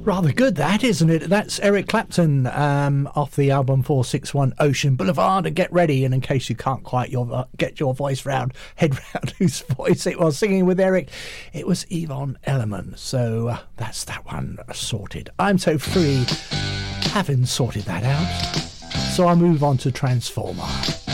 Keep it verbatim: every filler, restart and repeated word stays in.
Rather good, that, isn't it? That's Eric Clapton um, off the album four six one Ocean Boulevard. And get ready, and in case you can't quite your, uh, get your voice round, head round whose voice it was singing with Eric, it was Yvonne Elliman. So uh, that's that one sorted. I'm so free having sorted that out. So I move on to Transformer.